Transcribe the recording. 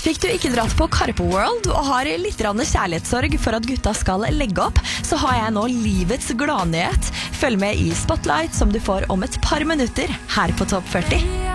Fikk du ikke dratt på Karpe World og har litt kjærlighetssorg for at gutta skal legge opp, så har jeg nå livets gladnyhet. Følg med i Spotlight som du får om et par minutter her på Topp 40.